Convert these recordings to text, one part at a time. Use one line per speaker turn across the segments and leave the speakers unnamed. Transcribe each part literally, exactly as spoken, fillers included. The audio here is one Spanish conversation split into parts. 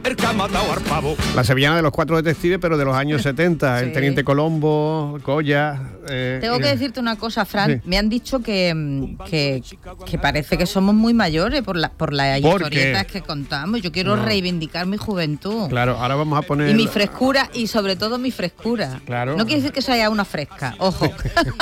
el que ha matado al pavo.
La sevillana de los cuatro detectives, pero de los años setenta. Sí. El teniente Colombo, Goya...
Eh, Tengo que decirte una cosa, Fran. Sí. Me han dicho que, que, que parece que somos muy mayores por, la, por las historietas que contamos. Yo quiero no. reivindicar mi juventud.
Claro, ahora vamos a poner...
Y mi frescura, y sobre todo mi frescura.
Claro.
No quiere decir que sea una fresca, ojo.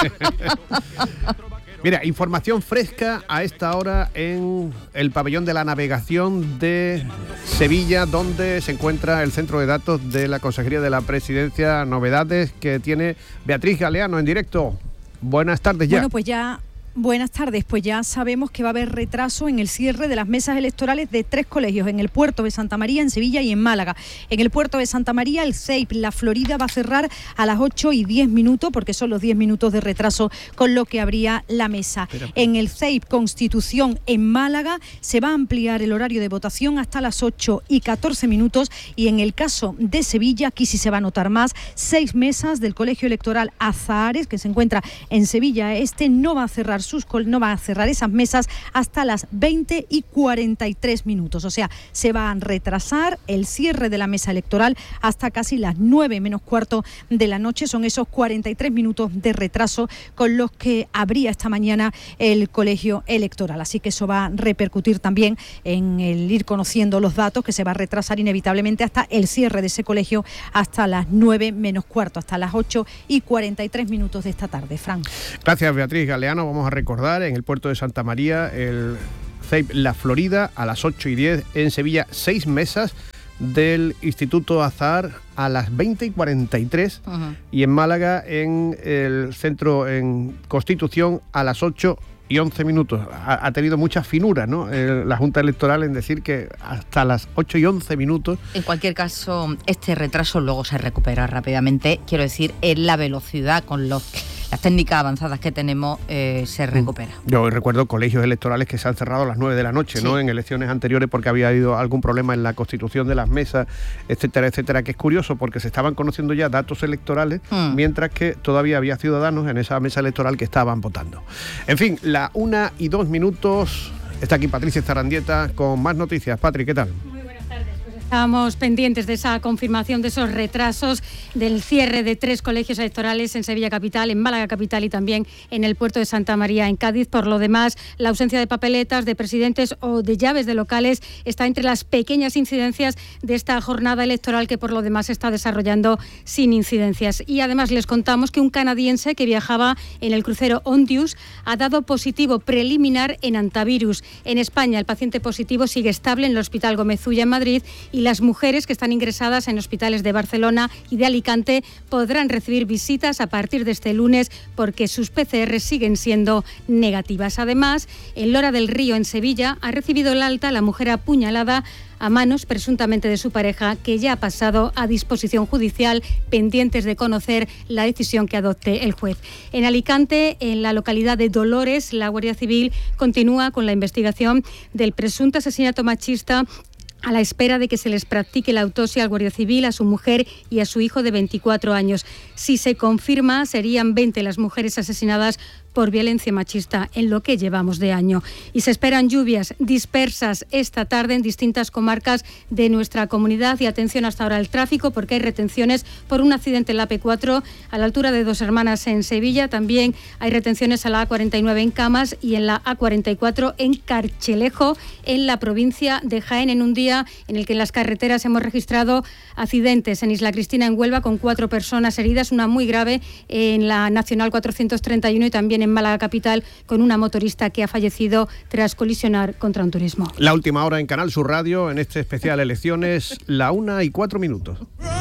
Mira, información fresca a esta hora en el pabellón de la navegación de Sevilla, donde se encuentra el centro de datos de la Consejería de la Presidencia. Novedades que tiene Beatriz Galeano en directo. Buenas tardes ya.
Bueno, pues ya... Buenas tardes, pues ya sabemos que va a haber retraso en el cierre de las mesas electorales de tres colegios, en el puerto de Santa María, en Sevilla y en Málaga. En el puerto de Santa María, el C E I P La Florida va a cerrar a las ocho y diez minutos, porque son los diez minutos de retraso con lo que abría la mesa. Pero, en el C E I P Constitución en Málaga se va a ampliar el horario de votación hasta las ocho y catorce minutos, y en el caso de Sevilla, aquí sí se va a notar más, seis mesas del Colegio Electoral Azahares, que se encuentra en Sevilla Este, no va a cerrar sus no van a cerrar esas mesas hasta las veinte y cuarenta y tres minutos. O sea, se va a retrasar el cierre de la mesa electoral hasta casi las nueve menos cuarto de la noche. Son esos cuarenta y tres minutos de retraso con los que abría esta mañana el colegio electoral. Así que eso va a repercutir también en el ir conociendo los datos, que se va a retrasar inevitablemente hasta el cierre de ese colegio hasta las nueve menos cuarto, hasta las ocho y cuarenta y tres minutos de esta tarde. Fran.
Gracias, Beatriz Galeano. Vamos a recordar en el puerto de Santa María el C E I P La Florida a las ocho y diez, en Sevilla seis mesas del Instituto Azahar a las veinte y cuarenta y tres, uh-huh. y en Málaga en el centro en Constitución a las ocho y once minutos. Ha, ha tenido mucha finura, ¿no?, eh, la Junta Electoral en decir que hasta las ocho y once minutos.
En cualquier caso, este retraso luego se recupera rápidamente. Quiero decir, en la velocidad con los las técnicas avanzadas que tenemos eh, se recupera.
Yo recuerdo colegios electorales que se han cerrado a las nueve de la noche, sí. ¿no?, en elecciones anteriores, porque había habido algún problema en la constitución de las mesas, etcétera, etcétera, que es curioso porque se estaban conociendo ya datos electorales, mm. mientras que todavía había ciudadanos en esa mesa electoral que estaban votando. En fin, la una y dos minutos, está aquí Patricia Zarandieta con más noticias. Patri, ¿qué tal?
Estábamos pendientes de esa confirmación de esos retrasos del cierre de tres colegios electorales en Sevilla Capital, en Málaga Capital y también en el puerto de Santa María, en Cádiz. Por lo demás, la ausencia de papeletas, de presidentes o de llaves de locales está entre las pequeñas incidencias de esta jornada electoral, que por lo demás se está desarrollando sin incidencias. Y además les contamos que un canadiense que viajaba en el crucero Ondius ha dado positivo preliminar en antivirus. En España, el paciente positivo sigue estable en el Hospital Gómez Ulla en Madrid, y las mujeres que están ingresadas en hospitales de Barcelona y de Alicante podrán recibir visitas a partir de este lunes, porque sus P C R siguen siendo negativas. Además, en Lora del Río, en Sevilla, ha recibido el alta la mujer apuñalada a manos presuntamente de su pareja, que ya ha pasado a disposición judicial, pendientes de conocer la decisión que adopte el juez. En Alicante, en la localidad de Dolores, la Guardia Civil continúa con la investigación del presunto asesinato machista, a la espera de que se les practique la autopsia al guardia civil, a su mujer y a su hijo de veinticuatro años. Si se confirma, serían veinte las mujeres asesinadas por violencia machista en lo que llevamos de año. Y se esperan lluvias dispersas esta tarde en distintas comarcas de nuestra comunidad. Y atención hasta ahora al tráfico, porque hay retenciones por un accidente en la A P cuatro a la altura de Dos Hermanas en Sevilla. También hay retenciones a la A cuarenta y nueve en Camas y en la A cuarenta y cuatro en Carchelejo, en la provincia de Jaén, en un día en el que en las carreteras hemos registrado accidentes. En Isla Cristina, en Huelva, con cuatro personas heridas, una muy grave en la Nacional cuatrocientos treinta y uno, y también en Málaga Capital, con una motorista que ha fallecido tras colisionar contra un turismo.
La última hora en Canal Sur Radio, en este especial Elecciones, la una y cuatro minutos.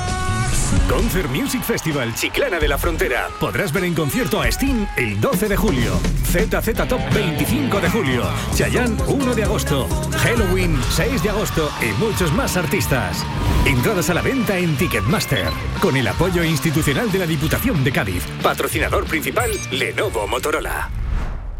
Concert Music Festival Chiclana de la Frontera. Podrás ver en concierto a Sting el doce de julio, Z Z Top veinticinco de julio, Chayanne uno de agosto, Halloween seis de agosto y muchos más artistas. Entradas a la venta en Ticketmaster, con el apoyo institucional de la Diputación de Cádiz. Patrocinador principal, Lenovo Motorola.